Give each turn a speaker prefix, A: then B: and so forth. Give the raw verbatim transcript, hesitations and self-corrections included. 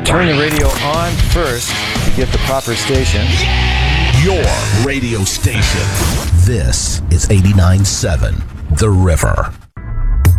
A: turn the radio on first to get the proper station.
B: Your radio station. This is eighty-nine point seven The River.